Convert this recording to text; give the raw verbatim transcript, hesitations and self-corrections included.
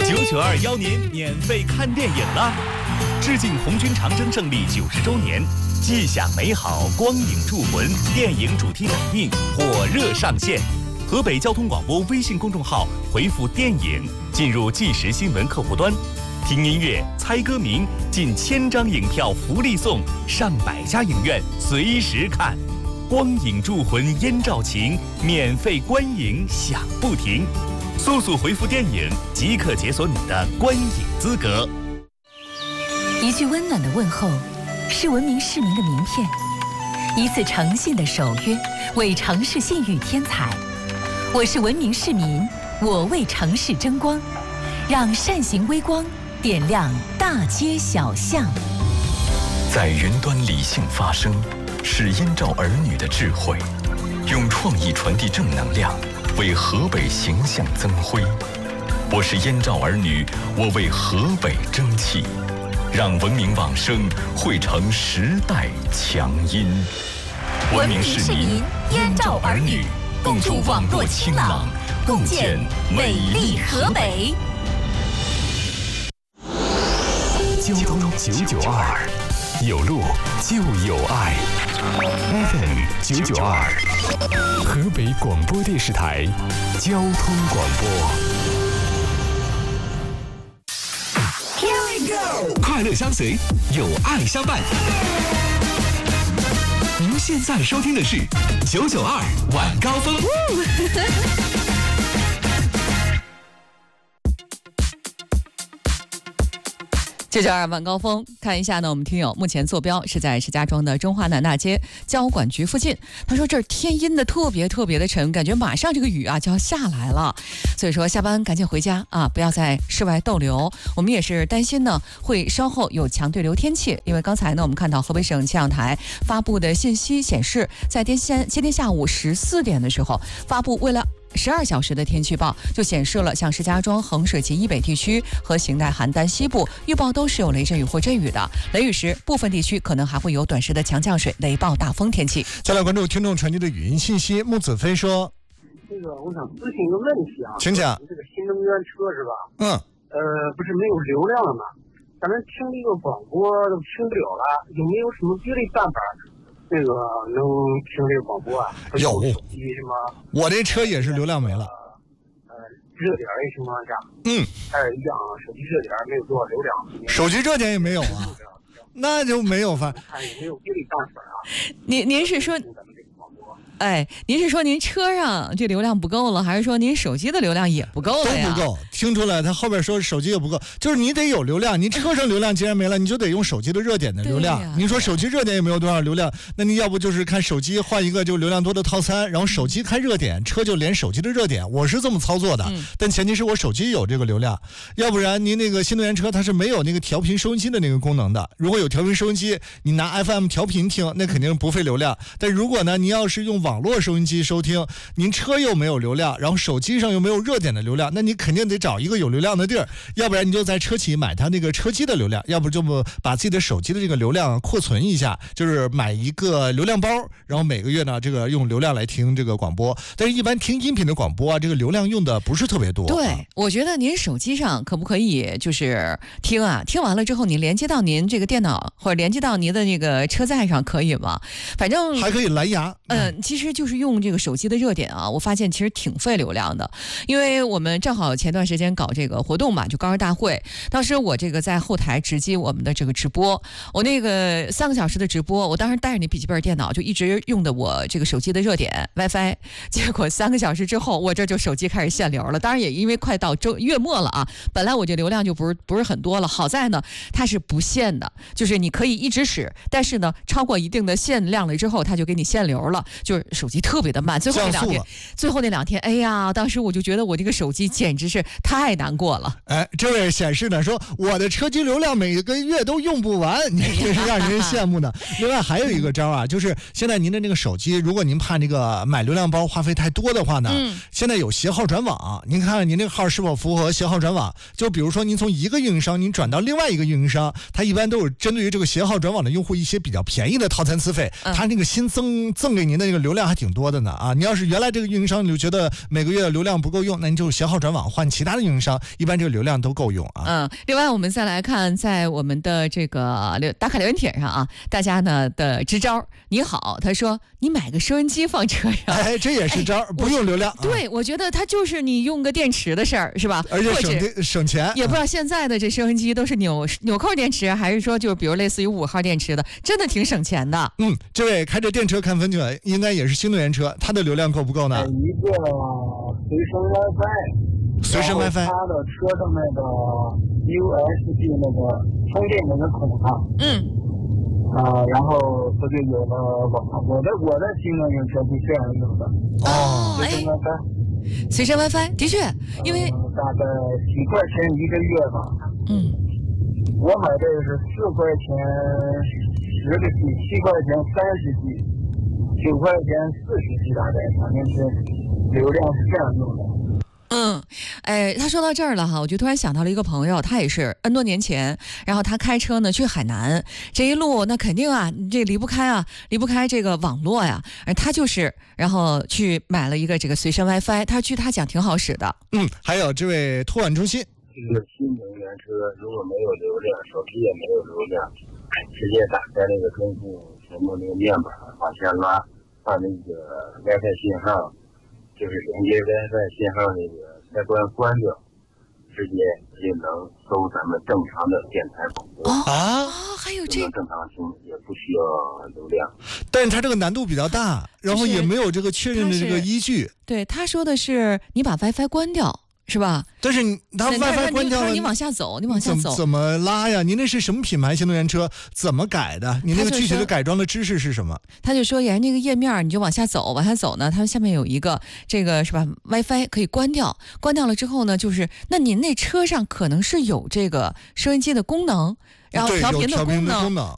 九九二邀您免费看电影了，致敬红军长征胜利九十周年，既享美好，光影铸魂电影主题展映火热上线。河北交通广播微信公众号回复电影进入即时新闻客户端，听音乐猜歌名，近千张影票福利送，上百家影院随时看，光影铸魂烟照情，免费观影享不停。速速回复电影即可解锁你的观影资格。 一句温暖的问候是文明市民的名片，一次诚信的守约为城市信誉添彩。我是文明市民，我为城市争光，让善行微光点亮大街小巷。 在云端理性发声，是燕赵儿女的智慧，用创意传递正能量，为河北形象增辉。我是燕赵儿女，我为河北争气，让文明往生汇成时代强音。 文明市民，燕赵儿女，共筑网络清朗，共建美丽河北。 交通九九二，有路就有爱。F M 九九二，河北广播电视台交通广播。Here we go， 快乐相随，有爱相伴。您现在收听的是九九二晚高峰。 九九二晚高峰，看一下呢，我们听友目前坐标是在石家庄的中华南大街交管局附近。他说这儿天阴的特别特别的沉，感觉马上这个雨啊就要下来了，所以说下班赶紧回家啊，不要在室外逗留。我们也是担心呢会稍后有强对流天气，因为刚才呢我们看到河北省气象台发布的信息显示，在今天今天下午十四点的时候发布，为了十二小时的天气预报就显示了，像石家庄、衡水及以北地区和邢台、邯郸西部预报都是有雷阵雨或阵雨的，雷雨时部分地区可能还会有短时的强降水、雷暴、大风天气。 再来关注听众传递的语音信息。木子飞说：“ 这个我想咨询一个问题啊， 请讲。 这个新能源车是吧？ 嗯， 呃，不是没有流量了吗？咱们听这个广播都听不了了，有没有什么别的办法？”这个能听这个广播啊？ 有手机什么？ 我这车也是流量没了。 呃，热点的情况下， 嗯， 还是一样，手机热点没有多少流量。 手机热点也没有啊，那就没有法。 看有没有别的办法啊？ 您您是说？哎，您是说您车上这流量不够了，还是说您手机的流量也不够了呀？ 都不够，听出来他后边说手机也不够，就是你得有流量，你车上流量既然没了，你就得用手机的热点的流量。您说手机热点也没有多少流量，那你要不就是看手机换一个就流量多的套餐，然后手机开热点，车就连手机的热点。我是这么操作的，嗯、但前提是我手机有这个流量，要不然您那个新能源车它是没有那个调频收音机的那个功能的。如果有调频收音机，你拿 F M 调频听，那肯定不费流量。但如果呢，你要是用网络收音机收听，您车又没有流量，然后手机上又没有热点的流量，那你肯定得找一个有流量的地儿，要不然你就在车企买它那个车机的流量，要不就不把自己的手机的这个流量扩存一下，就是买一个流量包，然后每个月呢这个用流量来听这个广播。但是一般听音频的广播啊，这个流量用的不是特别多。 对，啊、我觉得您手机上可不可以就是听啊，听完了之后你连接到您这个电脑或者连接到您的那个车载上可以吗？反正还可以蓝牙。 嗯、呃，其实就是用这个手机的热点啊，我发现其实挺费流量的，因为我们正好前段时间搞这个活动嘛，就高二大会，当时我这个在后台直击我们的这个直播，我那个三个小时的直播，我当时带着你笔记本电脑就一直用的我这个手机的热点 WiFi， 结果三个小时之后我这就手机开始限流了，当然也因为快到周月末了啊，本来我这流量就不是不是很多了，好在呢它是不限的，就是你可以一直使，但是呢超过一定的限量了之后它就给你限流了，就是手机特别的慢，最后那两天最后那两天哎呀，当时我就觉得我这个手机简直是太难过了。 哎，这位显示呢说我的车机流量每个月都用不完，这是让人羡慕的。另外还有一个招啊，就是现在您的那个手机，如果您怕这个买流量包花费太多的话呢，嗯、现在有携号转网，您看看您这个号是否符合携号转网。就比如说您从一个运营商您转到另外一个运营商，它一般都有针对于这个携号转网的用户一些比较便宜的套餐资费，嗯、它那个新增赠给您的那个流量还挺多的呢啊！你要是原来这个运营商你就觉得每个月流量不够用，那你就携号转网换其他的运营商，一般这个流量都够用啊。 嗯，另外我们再来看，在我们的这个留打卡留言帖上啊，大家呢的支招。你好，他说你买个收音机放车上， 哎，这也是招，哎、不用流量。 对， 啊、 我觉得它就是你用个电池的事儿，是吧？ 而且省电省钱。 也不知道现在的这收音机都是纽纽扣电池，还是说就比如类似于五号电池的，真的挺省钱的。 嗯，这位开着电车看风景，应该也是新能源车，它的流量够不够呢？ 一个随身 WiFi， 随身 WiFi， 它的车上那个 U S B 那个充电那个孔上， 嗯， 啊、呃，然后它就有了网。我的我的新能源车是这样用的。 哦， 随身 WiFi， 随身 WiFi 的确，因为、 呃、大概几块钱一个月吧。 嗯， 我买这个是四块钱十个 G， 七块钱三十 G， 九块钱四十 G， 大概反正是流量是这样用的。 嗯，哎，他说到这儿了哈，我就突然想到了一个朋友，他也是 N 多年前，然后他开车呢去海南，这一路那肯定啊，这离不开啊，离不开这个网络呀，而他就是然后去买了一个这个随身 WiFi， 他据他讲挺好使的。 嗯，还有这位托管中心， 这个新能源车如果没有流量，手机也没有流量，直接打开那个中控屏幕那个面板往下拉，把那个 WiFi 信号，就是连接 WiFi 信号那个开关关掉，直接就能搜咱们正常的电台广播啊， 哦，还有这正常听，也不需要流量。 但是它这个难度比较大，然后也没有这个确认的这个依据。 对，他说的是你把 WiFi 关掉。是吧？ 但是你它 WiFi 关掉了， 你往下走，你往下走， 怎么拉呀？您那是什么品牌新能源车？怎么改的？你那个具体的改装的知识是什么？ 他就说，沿那个页面你就往下走，往下走呢，它下面有一个这个是吧 ？WiFi 可以关掉，关掉了之后呢，就是那您那车上可能是有这个收音机的功能，然后调频的功能。